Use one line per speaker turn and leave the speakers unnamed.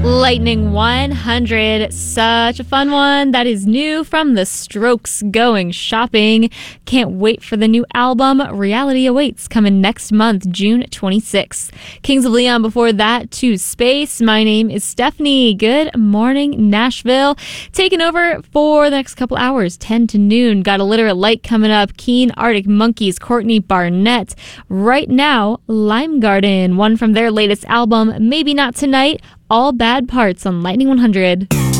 Lightning 100, such a fun one. That is new from The Strokes, Going Shopping. Can't wait for the new album. Reality Awaits, coming next month, June 26th. Kings of Leon before that, To Space. My name is Stephanie. Good morning, Nashville. Taking over for the next couple hours, 10 to noon. Got a Literate Light coming up. Keen, Arctic Monkeys, Courtney Barnett. Right now, Lime Garden, one from their latest album, Maybe Not Tonight. All Bad Parts on Lightning 100.